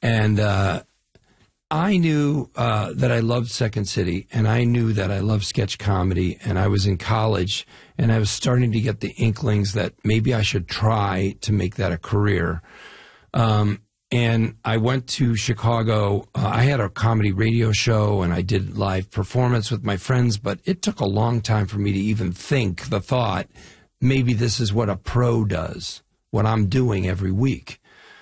And I knew that I loved Second City, and I knew that I loved sketch comedy, and I was in college, and I was starting to get the inklings that maybe I should try to make that a career. And I went to Chicago. I had a comedy radio show, and I did live performance with my friends, but it took a long time for me to even think the thought, maybe this is what a pro does, what I'm doing every week.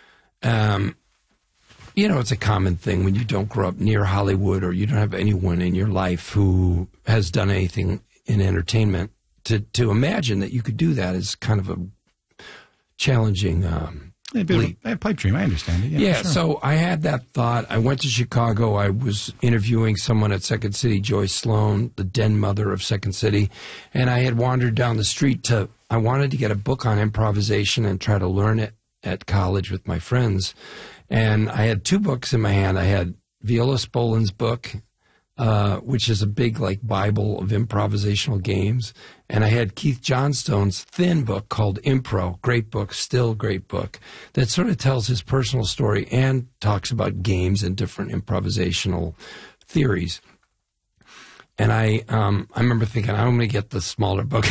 You know, it's a common thing when you don't grow up near Hollywood or you don't have anyone in your life who has done anything in entertainment. To imagine that you could do that is kind of a challenging leap. A pipe dream, I understand it. Yeah, sure. So I had that thought. I went to Chicago. I was interviewing someone at Second City, Joyce Sloan, the den mother of Second City, and I had wandered down the street I wanted to get a book on improvisation and try to learn it at college with my friends. And I had two books in my hand. I had Viola Spolin's book, which is a big Bible of improvisational games. And I had Keith Johnstone's thin book called Impro, great book, still great book, that sort of tells his personal story and talks about games and different improvisational theories. And I remember thinking, I'm going to get the smaller book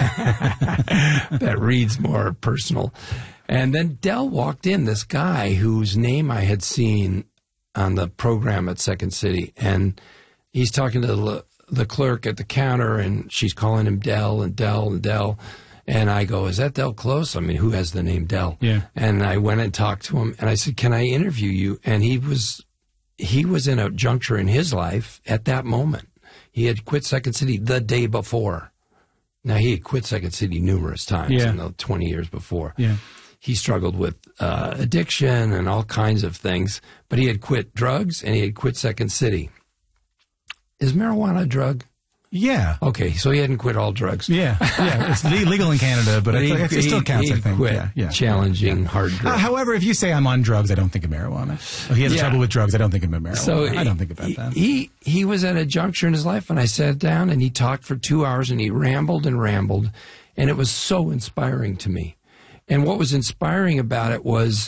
that reads more personal. And then Del walked in, this guy whose name I had seen on the program at Second City. And he's talking to the clerk at the counter, and she's calling him Del and Del and Del. And I go, is that Del Close? I mean, who has the name Del? Yeah. And I went and talked to him, and I said, can I interview you? And he was in a juncture in his life at that moment. He had quit Second City the day before. Now, he had quit Second City numerous times in the 20 years before. Yeah. He struggled with addiction and all kinds of things, but he had quit drugs and he had quit Second City. Is marijuana a drug? Yeah. Okay, so he hadn't quit all drugs. Yeah. It's legal in Canada, but it still counts, I think. Quit challenging hard drugs. However, if you say I'm on drugs, I don't think of marijuana. If he has trouble with drugs, I don't think of marijuana. So I don't think about that. He was at a juncture in his life, and I sat down, and he talked for 2 hours, and he rambled and rambled, and it was so inspiring to me. And what was inspiring about it was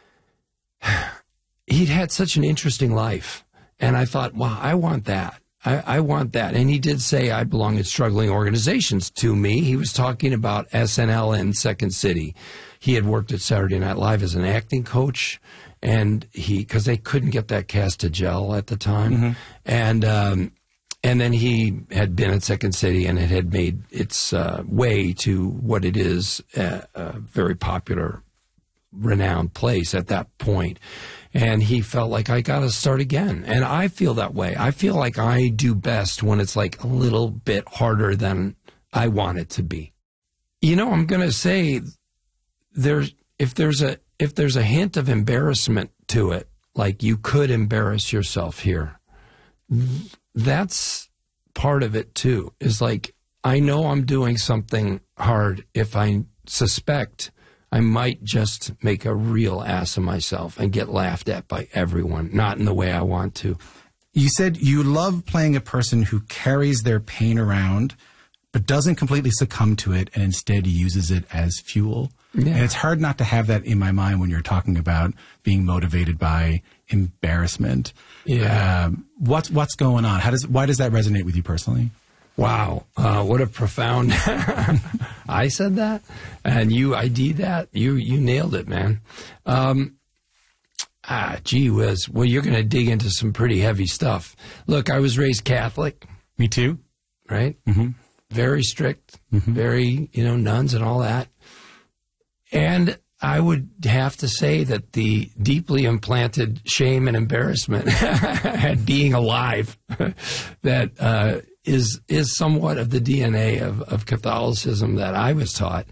he'd had such an interesting life. And I thought, wow, I want that. I want that. And he did say, I belong in struggling organizations to me. He was talking about SNL and Second City. He had worked at Saturday Night Live as an acting coach, and because they couldn't get that cast to gel at the time. Mm-hmm. And then he had been at Second City, and it had made its way to what it is, a very popular, renowned place at that point. And he felt like, I got to start again. And I feel that way. I feel like I do best when it's a little bit harder than I want it to be. You know, I'm going to say if there's a hint of embarrassment to it, like you could embarrass yourself here, that's part of it too, is I know I'm doing something hard if I suspect I might just make a real ass of myself and get laughed at by everyone, not in the way I want to. You said you love playing a person who carries their pain around but doesn't completely succumb to it and instead uses it as fuel. Yeah. And it's hard not to have that in my mind when you're talking about being motivated by embarrassment. Yeah. What's going on? Why does that resonate with you personally? Wow. What a profound... I said that? And you ID'd that? You nailed it, man. Gee whiz. Well, you're going to dig into some pretty heavy stuff. Look, I was raised Catholic. Me too. Right? Mm-hmm. Very strict. Mm-hmm. Very, nuns and all that. And I would have to say that the deeply implanted shame and embarrassment at being alive that is somewhat of the DNA of Catholicism that I was taught,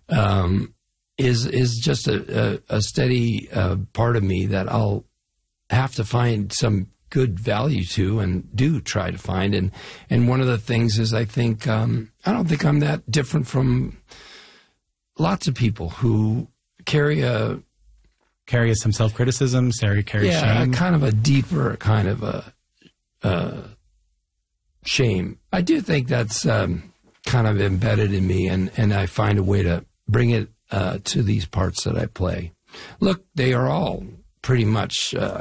is just a steady part of me that I'll have to find some good value to and do try to find. And one of the things is I think I don't think I'm that different from lots of people who carry some self-criticism, carry shame. Kind of a deeper kind of a shame. I do think that's kind of embedded in me, and I find a way to bring it to these parts that I play. Look, they are all pretty much